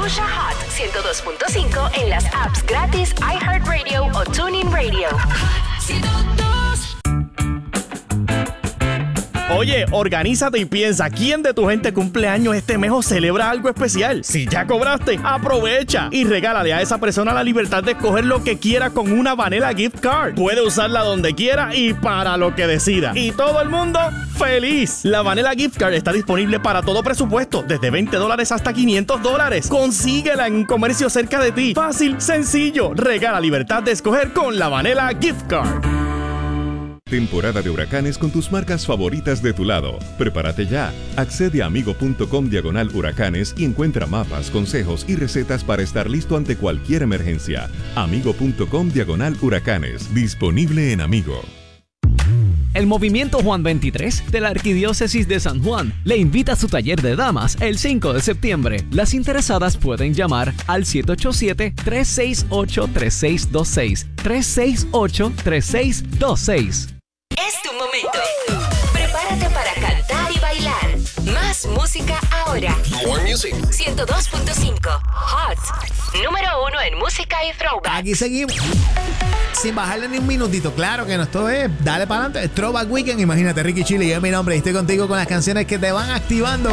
Escucha Hot 102.5 en las apps gratis iHeartRadio o TuneIn Radio. Oye, organízate y piensa, ¿quién de tu gente cumple años este mes o celebra algo especial? Si ya cobraste, aprovecha y regálale a esa persona la libertad de escoger lo que quiera con una Vanilla Gift Card. Puede usarla donde quiera y para lo que decida. Y todo el mundo feliz. La Vanilla Gift Card está disponible para todo presupuesto, desde $20 hasta $500. Consíguela en un comercio cerca de ti. Fácil, sencillo. Regala libertad de escoger con la Vanilla Gift Card. Temporada de huracanes con tus marcas favoritas de tu lado. Prepárate ya. Accede a amigo.com/huracanes y encuentra mapas, consejos y recetas para estar listo ante cualquier emergencia. Amigo.com/huracanes. Disponible en Amigo. El Movimiento Juan 23 de la Arquidiócesis de San Juan le invita a su taller de damas el 5 de septiembre. Las interesadas pueden llamar al 787-368-3626. 368-3626. Es tu momento. Prepárate para cantar y bailar. Más música ahora. More music. 102.5 Hot. Número 1 en música y throwback. Aquí seguimos. Sin bajarle ni un minutito. Claro que no, esto es dale para adelante. Throwback Weekend. Imagínate, Ricky Chile, yo es mi nombre y estoy contigo con las canciones que te van activando